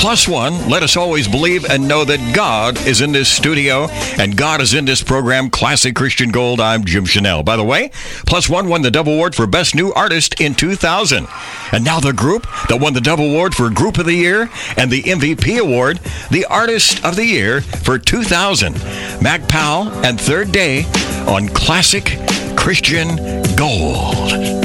Plus One, let us always believe and know that God is in this studio and God is in this program, Classic Christian Gold. I'm Jim Chanel. By the way, Plus One won the Dove Award for Best New Artist in 2000. And now the group that won the Dove Award for Group of the Year and the MVP Award, the Artist of the Year for 2000. Mac Powell and Third Day on Classic Christian Gold.